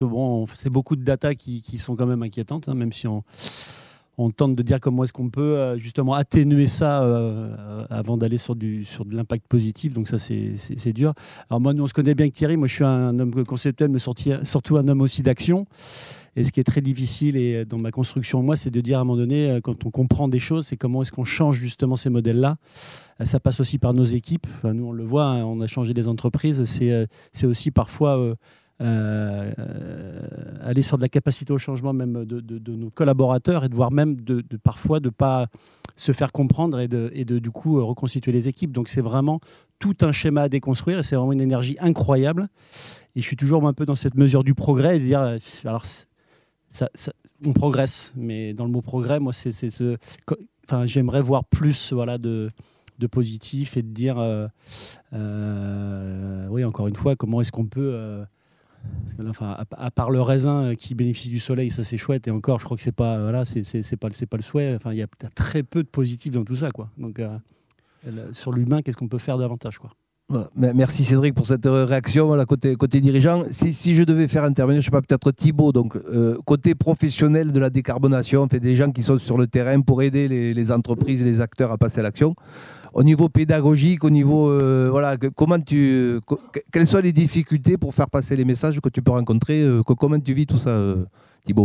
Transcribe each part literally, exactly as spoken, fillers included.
Bon, c'est beaucoup de data qui, qui sont quand même inquiétantes, hein, même si on, on tente de dire comment est-ce qu'on peut euh, justement atténuer ça euh, avant d'aller sur, du, sur de l'impact positif. Donc ça, c'est, c'est, c'est dur. Alors moi, nous, on se connaît bien avec Thierry. Moi, je suis un homme conceptuel, mais sortir, surtout un homme aussi d'action. Et ce qui est très difficile et dans ma construction, moi, c'est de dire à un moment donné, quand on comprend des choses, c'est comment est-ce qu'on change justement ces modèles-là. Ça passe aussi par nos équipes. Enfin, nous, on le voit, hein, on a changé les entreprises. C'est, c'est aussi parfois... Euh, Euh, aller sur de la capacité au changement même de, de, de nos collaborateurs et de voir même de, de parfois de ne pas se faire comprendre et de, et de du coup reconstituer les équipes. Donc c'est vraiment tout un schéma à déconstruire et c'est vraiment une énergie incroyable. Et je suis toujours un peu dans cette mesure du progrès et de dire, alors ça, ça, on progresse, mais dans le mot progrès, moi c'est, c'est ce, enfin j'aimerais voir plus voilà de de positif et de dire euh, euh, oui encore une fois comment est-ce qu'on peut euh, parce que là, enfin, à, à part le raisin qui bénéficie du soleil, ça c'est chouette. Et encore, je crois que c'est pas, voilà, c'est, c'est, c'est pas, c'est pas le souhait. Enfin, il y a très peu de positif dans tout ça, quoi. Donc, euh, sur l'humain, qu'est-ce qu'on peut faire davantage, quoi. Voilà. Merci Cédric pour cette réaction. Voilà, côté, côté dirigeant, si, si je devais faire intervenir, je sais pas, peut-être Thibaut, donc euh, côté professionnel de la décarbonation, fait des gens qui sont sur le terrain pour aider les, les entreprises, les acteurs à passer à l'action. Au niveau pédagogique, au niveau euh, voilà, comment tu, quelles sont les difficultés pour faire passer les messages que tu peux rencontrer, euh, comment tu vis tout ça, euh, Thibaut?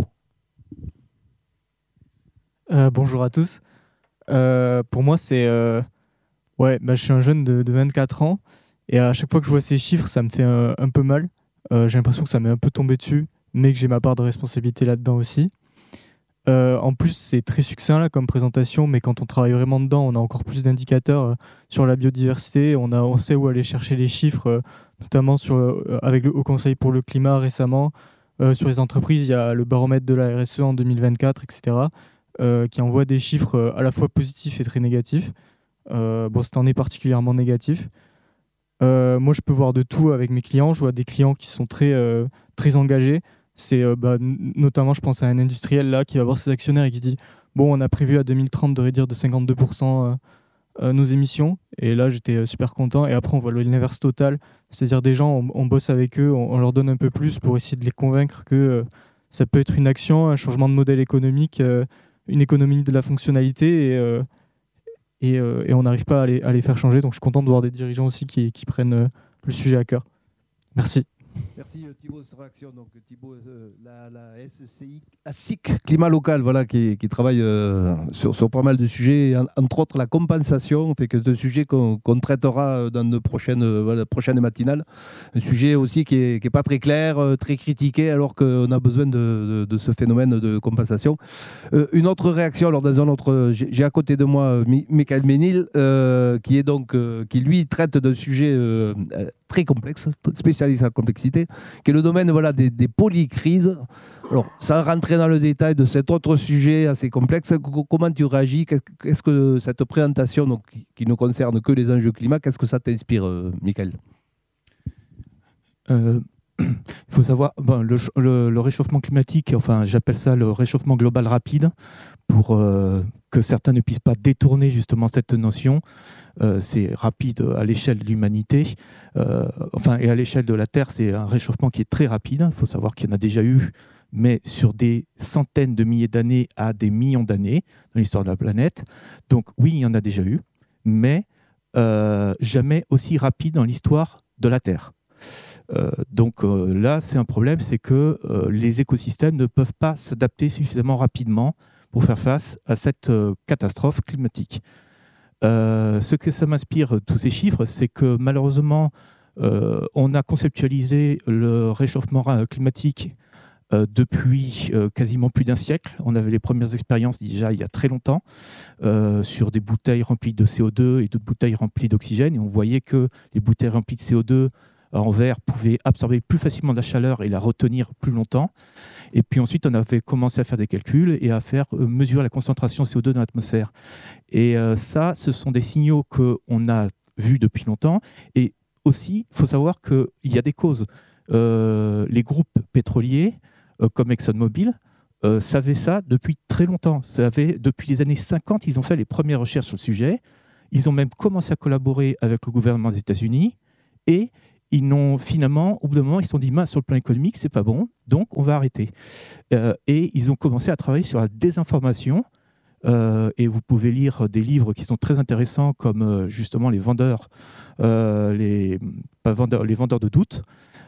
euh, Bonjour à tous. Euh, pour moi, c'est euh, ouais, bah, je suis un jeune de, de vingt-quatre ans et à chaque fois que je vois ces chiffres, ça me fait un, un peu mal. Euh, j'ai l'impression que ça m'est un peu tombé dessus, mais que j'ai ma part de responsabilité là-dedans aussi. Euh, en plus, c'est très succinct là, comme présentation, mais quand on travaille vraiment dedans, on a encore plus d'indicateurs euh, sur la biodiversité. On, a, on sait où aller chercher les chiffres, euh, notamment sur, euh, avec le Haut Conseil pour le climat récemment. Euh, sur les entreprises, il y a le baromètre de la R S E en deux mille vingt-quatre, et cetera, euh, qui envoie des chiffres euh, à la fois positifs et très négatifs. Euh, bon, cette année particulièrement négatif. Euh, moi, je peux voir de tout avec mes clients. Je vois des clients qui sont très, euh, très engagés. C'est euh, bah, n- notamment, je pense à un industriel là qui va voir ses actionnaires et qui dit bon, on a prévu à deux mille trente de réduire de cinquante-deux pour cent euh, euh, nos émissions. Et là, j'étais euh, super content. Et après, on voit l'inverse total, c'est-à-dire des gens, on, on bosse avec eux, on, on leur donne un peu plus pour essayer de les convaincre que euh, ça peut être une action, un changement de modèle économique, euh, une économie de la fonctionnalité. Et, euh, et, euh, et on n'arrive pas à les, à les faire changer. Donc, je suis content de voir des dirigeants aussi qui, qui prennent euh, le sujet à cœur. Merci. Merci Thibaut de cette réaction. Donc Thibaut, euh, la, la S C I, A S I C Climat Local, voilà, qui, qui travaille euh, sur, sur pas mal de sujets, en, entre autres la compensation, fait que c'est un sujet qu'on, qu'on traitera dans de prochaines, euh, voilà, prochaines matinales. Un sujet aussi qui n'est qui est pas très clair, euh, très critiqué, alors qu'on a besoin de, de, de ce phénomène de compensation. Euh, une autre réaction, alors dans un autre, j'ai, j'ai à côté de moi Michael Ménil, euh, qui est donc, euh, qui lui traite d'un sujet euh, très complexe, spécialiste en complexité, qui est le domaine voilà, des, des polycrises. Alors, sans rentrer dans le détail de cet autre sujet assez complexe, comment tu réagis? Qu'est-ce que cette présentation donc, qui, qui ne concerne que les enjeux climat, qu'est-ce que ça t'inspire, euh, Michael? euh, Il faut savoir, bon, le, le, le réchauffement climatique, enfin j'appelle ça le réchauffement global rapide, pour euh, que certains ne puissent pas détourner justement cette notion. Euh, c'est rapide à l'échelle de l'humanité, euh, enfin et à l'échelle de la Terre, c'est un réchauffement qui est très rapide. Il faut savoir qu'il y en a déjà eu, mais sur des centaines de milliers d'années à des millions d'années dans l'histoire de la planète. Donc oui, il y en a déjà eu, mais euh, jamais aussi rapide dans l'histoire de la Terre. Euh, donc euh, là, c'est un problème, c'est que euh, les écosystèmes ne peuvent pas s'adapter suffisamment rapidement pour faire face à cette euh, catastrophe climatique. Euh, ce que ça m'inspire, tous ces chiffres, c'est que malheureusement, euh, on a conceptualisé le réchauffement climatique euh, depuis euh, quasiment plus d'un siècle. On avait les premières expériences déjà il y a très longtemps euh, sur des bouteilles remplies de C O deux et d'autres bouteilles remplies d'oxygène. Et on voyait que les bouteilles remplies de C O deux en verre pouvaient absorber plus facilement de la chaleur et la retenir plus longtemps. Et puis ensuite, on avait commencé à faire des calculs et à faire euh, mesurer la concentration de C O deux dans l'atmosphère. Et euh, ça, ce sont des signaux qu'on a vus depuis longtemps. Et aussi, il faut savoir qu'il y a des causes. Euh, les groupes pétroliers, euh, comme ExxonMobil, euh, savaient ça depuis très longtemps. Savaient, depuis les années cinquante, ils ont fait les premières recherches sur le sujet. Ils ont même commencé à collaborer avec le gouvernement des États-Unis et ils n'ont finalement, au bout d'un moment, ils se sont dit, mince, sur le plan économique, c'est pas bon, donc on va arrêter. Euh, et ils ont commencé à travailler sur la désinformation. Euh, et vous pouvez lire des livres qui sont très intéressants, comme euh, justement les vendeurs, euh, les, pas vendeurs, les vendeurs de doute.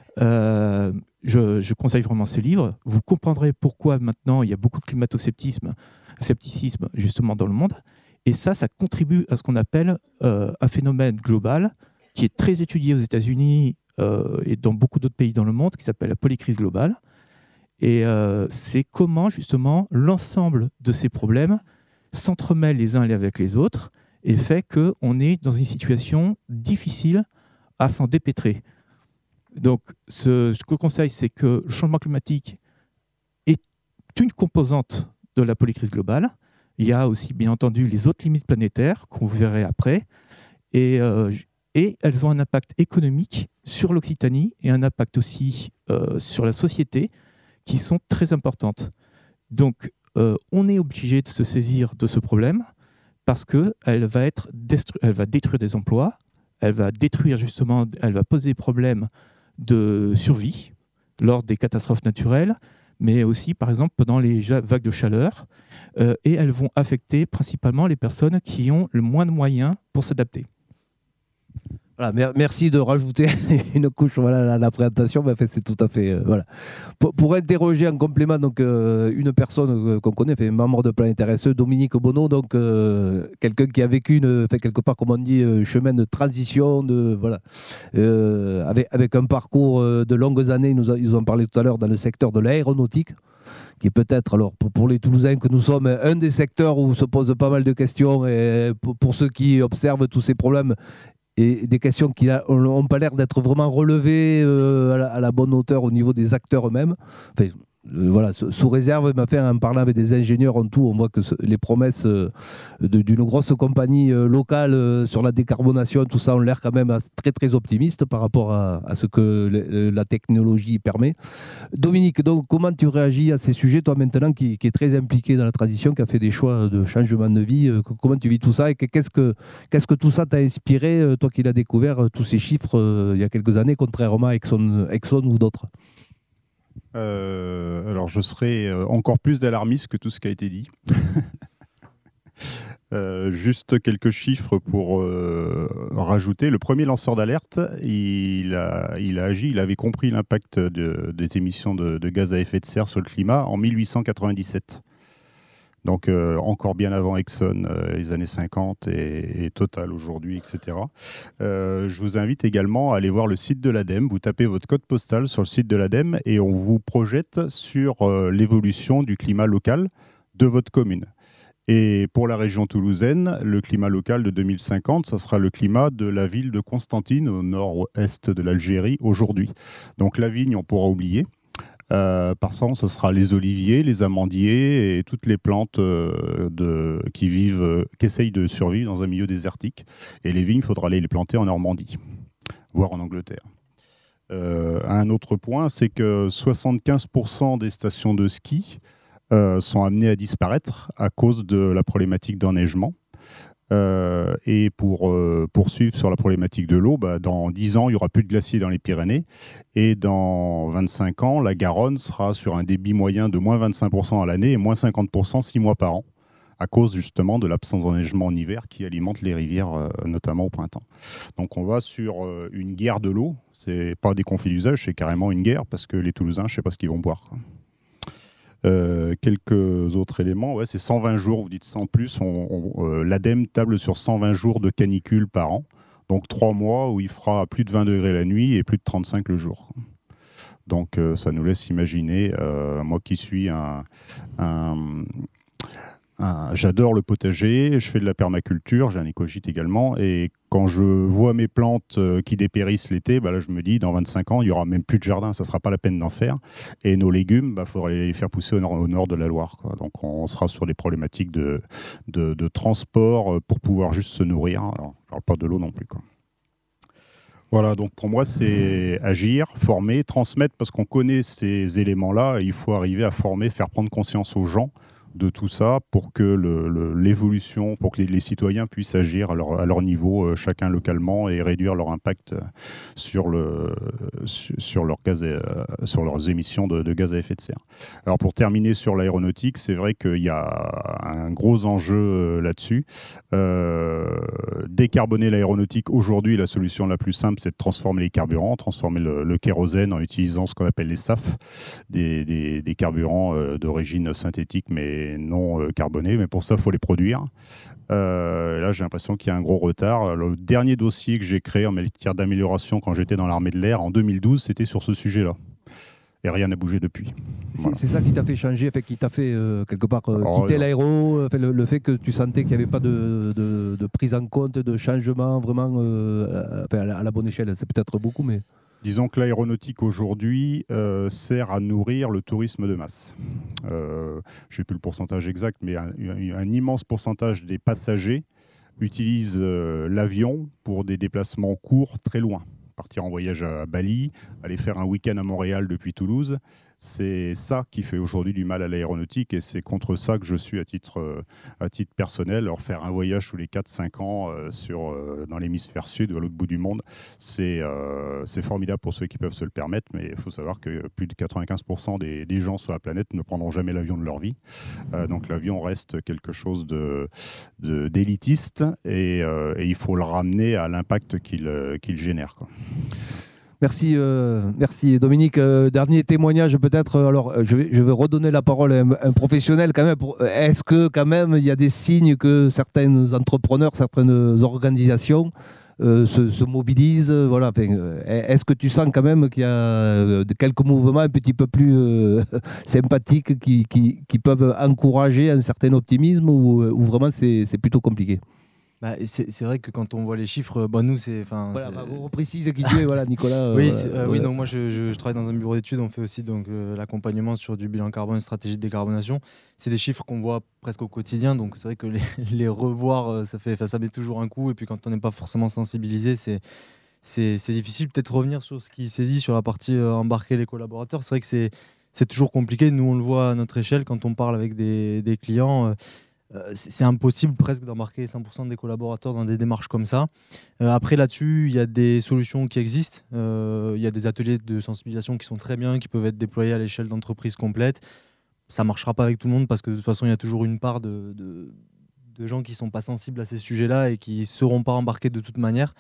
Euh, je, je conseille vraiment ces livres. Vous comprendrez pourquoi maintenant il y a beaucoup de climato-scepticisme, scepticisme justement dans le monde. Et ça, ça contribue à ce qu'on appelle euh, un phénomène global qui est très étudié aux États-Unis euh, et dans beaucoup d'autres pays dans le monde, qui s'appelle la polycrise globale. Et euh, c'est comment justement l'ensemble de ces problèmes s'entremêlent les uns avec les autres et fait qu'on est dans une situation difficile à s'en dépêtrer. Donc, ce, ce que je conseille, c'est que le changement climatique est une composante de la polycrise globale. Il y a aussi, bien entendu, les autres limites planétaires qu'on verrait après. Et, euh, et elles ont un impact économique sur l'Occitanie et un impact aussi euh, sur la société qui sont très importantes. Donc, euh, on est obligé de se saisir de ce problème parce qu'elle va, être destru- elle va détruire des emplois, elle va détruire justement, elle va poser des problèmes de survie lors des catastrophes naturelles, mais aussi, par exemple, pendant les vagues de chaleur. Euh, et elles vont affecter principalement les personnes qui ont le moins de moyens pour s'adapter. Voilà, mer- merci de rajouter une couche voilà, à la, la présentation. Ben, fait, c'est tout à fait... Euh, voilà. Pour, pour interroger en complément donc, euh, une personne euh, qu'on connaît, fait, membre de Planète R S E, Dominique Bonneau, donc, euh, quelqu'un qui a vécu, une, fait, quelque part, comme on dit, euh, chemin de transition, de, voilà, euh, avec, avec un parcours euh, de longues années, ils nous, a, ils nous en parlait tout à l'heure, dans le secteur de l'aéronautique, qui est peut-être, alors pour, pour les Toulousains que nous sommes, un des secteurs où se posent pas mal de questions, et pour, pour ceux qui observent tous ces problèmes, et des questions qui n'ont pas l'air d'être vraiment relevées euh, à, la, à la bonne hauteur au niveau des acteurs eux-mêmes. Enfin, euh, voilà, sous réserve, mais enfin, en parlant avec des ingénieurs en tout, on voit que ce, les promesses euh, de, d'une grosse compagnie euh, locale euh, sur la décarbonation, tout ça, ont l'air quand même très très optimistes par rapport à, à ce que le, la technologie permet. Dominique, donc, comment tu réagis à ces sujets, toi maintenant qui, qui est très impliqué dans la transition, qui a fait des choix de changement de vie, euh, comment tu vis tout ça et qu'est-ce que, qu'est-ce que tout ça t'a inspiré, euh, toi qui l'as découvert, euh, tous ces chiffres euh, il y a quelques années, contrairement à Exxon, Exxon ou d'autres? Euh, alors, je serais encore plus d'alarmiste que tout ce qui a été dit. euh, juste quelques chiffres pour euh, rajouter. Le premier lanceur d'alerte, il a, il a agi, il avait compris l'impact de, des émissions de, de gaz à effet de serre sur le climat en mille huit cent quatre-vingt-dix-sept. Donc, euh, encore bien avant Exxon, euh, les années cinquante et, et Total aujourd'hui, et cetera. Euh, je vous invite également à aller voir le site de l'ADEME. Vous tapez votre code postal sur le site de l'ADEME et on vous projette sur euh, l'évolution du climat local de votre commune. Et pour la région toulousaine, le climat local de deux mille cinquante, ça sera le climat de la ville de Constantine, au nord-est de l'Algérie, aujourd'hui. Donc la vigne, on pourra oublier. Euh, par contre, ce sera les oliviers, les amandiers et toutes les plantes euh, de, qui vivent, euh, qui essayent de survivre dans un milieu désertique. Et les vignes, il faudra aller les planter en Normandie, voire en Angleterre. Euh, un autre point, c'est que soixante-quinze pour cent des stations de ski euh, sont amenées à disparaître à cause de la problématique d'enneigement. Euh, et pour euh, poursuivre sur la problématique de l'eau, bah, dans dix ans, il n'y aura plus de glaciers dans les Pyrénées. Et dans vingt-cinq ans, la Garonne sera sur un débit moyen de moins vingt-cinq pour cent à l'année et moins cinquante pour cent six mois par an, à cause justement de l'absence d'enneigement en hiver qui alimente les rivières, euh, notamment au printemps. Donc on va sur euh, une guerre de l'eau. C'est pas des conflits d'usage, c'est carrément une guerre, parce que les Toulousains, je ne sais pas ce qu'ils vont boire, quoi. Euh, quelques autres éléments, ouais, c'est cent vingt jours, vous dites cent plus, on, on, euh, l'ADEME table sur cent vingt jours de canicule par an, donc trois mois où il fera plus de vingt degrés la nuit et plus de trente-cinq le jour. Donc euh, ça nous laisse imaginer, euh, moi qui suis un... un Un, j'adore le potager, je fais de la permaculture, j'ai un écogite également, et quand je vois mes plantes euh, qui dépérissent l'été, bah là je me dis dans vingt-cinq ans il n'y aura même plus de jardin, ça ne sera pas la peine d'en faire, et nos légumes, il bah, faudra les faire pousser au nord, au nord de la Loire, quoi. Donc on sera sur des problématiques de, de, de transport pour pouvoir juste se nourrir, alors je ne parle pas de l'eau non plus, quoi. Voilà, donc pour moi c'est agir, former, transmettre, parce qu'on connaît ces éléments-là, et il faut arriver à former, faire prendre conscience aux gens de tout ça pour que le, le, l'évolution, pour que les, les citoyens puissent agir à leur, à leur niveau, euh, chacun localement, et réduire leur impact sur, le, sur, sur, leur gaz, euh, sur leurs émissions de, de gaz à effet de serre. Alors pour terminer sur l'aéronautique, c'est vrai qu'il y a un gros enjeu euh, là-dessus. Euh, décarboner l'aéronautique, aujourd'hui, la solution la plus simple, c'est de transformer les carburants, transformer le, le kérosène en utilisant ce qu'on appelle les S A F, des, des, des carburants euh, d'origine synthétique mais non euh, carbonés. Mais pour ça, il faut les produire. Euh, là, j'ai l'impression qu'il y a un gros retard. Le dernier dossier que j'ai créé en matière d'amélioration quand j'étais dans l'armée de l'air en deux mille douze, c'était sur ce sujet-là. Et rien n'a bougé depuis. C'est, Voilà. c'est ça qui t'a fait changer, fait, qui t'a fait euh, quelque part euh, Alors, quitter euh, l'aéro, fait, le, le fait que tu sentais qu'il n'y avait pas de, de, de prise en compte, de changement vraiment euh, enfin, à, la, à la bonne échelle. C'est peut-être beaucoup, mais... Disons que l'aéronautique aujourd'hui euh, sert à nourrir le tourisme de masse. Euh, je n'ai plus le pourcentage exact, mais un, un, un immense pourcentage des passagers utilisent euh, l'avion pour des déplacements courts très loin. Partir en voyage à Bali, aller faire un week-end à Montréal depuis Toulouse, c'est ça qui fait aujourd'hui du mal à l'aéronautique et c'est contre ça que je suis à titre, euh, à titre personnel. Alors faire un voyage tous les quatre cinq ans euh, sur, euh, dans l'hémisphère sud, à l'autre bout du monde, c'est, euh, c'est formidable pour ceux qui peuvent se le permettre, mais il faut savoir que plus de quatre-vingt-quinze pour cent des, des gens sur la planète ne prendront jamais l'avion de leur vie. Euh, donc l'avion reste quelque chose de, de, d'élitiste et, euh, et il faut le ramener à l'impact qu'il, qu'il génère, quoi. Merci, euh, merci Dominique. Euh, dernier témoignage peut-être. Alors, je vais, je vais redonner la parole à un, un professionnel quand même. Pour, est-ce que quand même il y a des signes que certains entrepreneurs, certaines organisations euh, se, se mobilisent, voilà. Enfin, est-ce que tu sens quand même qu'il y a quelques mouvements un petit peu plus euh, sympathiques qui, qui, qui peuvent encourager un certain optimisme ou, ou vraiment c'est, c'est plutôt compliqué? Bah, c'est, c'est vrai que quand on voit les chiffres, bah, nous c'est. Voilà, c'est... bah, vous reprécisez qui tu es, voilà, Nicolas. oui, euh, euh, ouais. oui, donc moi je, je, je travaille dans un bureau d'études, on fait aussi donc, euh, l'accompagnement sur du bilan carbone, stratégie de décarbonation. C'est des chiffres qu'on voit presque au quotidien, donc c'est vrai que les, les revoir, ça, fait, ça met toujours un coup, et puis quand on n'est pas forcément sensibilisé, c'est, c'est, c'est difficile. Peut-être revenir sur ce qui s'est dit sur la partie euh, embarquer les collaborateurs, c'est vrai que c'est, c'est toujours compliqué, nous on le voit à notre échelle quand on parle avec des, des clients. Euh, Euh, c'est impossible presque d'embarquer cent pour cent des collaborateurs dans des démarches comme ça. Euh, après là-dessus, il y a des solutions qui existent. Euh, il y a des ateliers de sensibilisation qui sont très bien, qui peuvent être déployés à l'échelle d'entreprises complètes. Ça ne marchera pas avec tout le monde parce que de toute façon, il y a toujours une part de, de, de gens qui ne sont pas sensibles à ces sujets-là et qui ne seront pas embarqués de toute manière.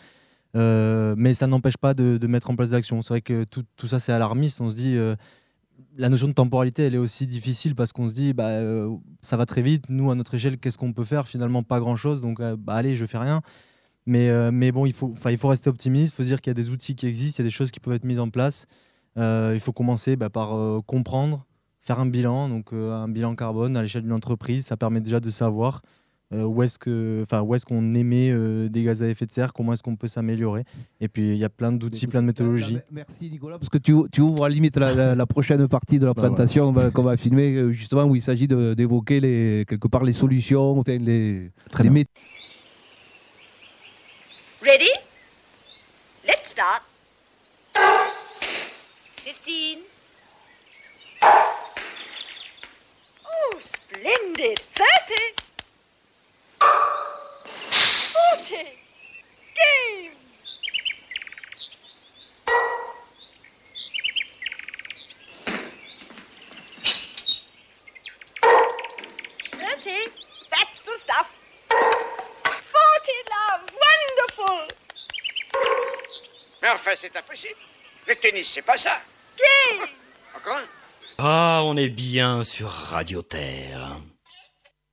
Euh, mais ça n'empêche pas de, de mettre en place des actions. C'est vrai que tout, tout ça, c'est alarmiste. On se dit... Euh, la notion de temporalité, elle est aussi difficile parce qu'on se dit, bah, euh, ça va très vite. Nous, à notre échelle, qu'est-ce qu'on peut faire? Finalement, pas grand-chose. Donc, euh, bah, allez, je fais rien. Mais, euh, mais bon, il faut, il faut rester optimiste. Il faut se dire qu'il y a des outils qui existent, il y a des choses qui peuvent être mises en place. Euh, il faut commencer bah, par euh, comprendre, faire un bilan. Donc, euh, un bilan carbone à l'échelle d'une entreprise, ça permet déjà de savoir euh, où est-ce que, enfin, où est-ce qu'on émet euh, des gaz à effet de serre, comment est-ce qu'on peut s'améliorer. Et puis, il y a plein d'outils, plein de méthodologies. Merci Nicolas, parce que tu, tu ouvres à la limite la, la, la prochaine partie de la présentation bah, voilà. qu'on va filmer, justement, où il s'agit de, d'évoquer les, quelque part les solutions, enfin, les, Très les bien. méthodes. Ready? Let's start. Fifteen. Oh, splendid. Thirty. Forty. Game. Thirty. That's the stuff. Forty, love. Wonderful. Mais enfin, c'est impossible. Le tennis, c'est pas ça. Game. Encore un? Ah, on est bien sur Radio Terre.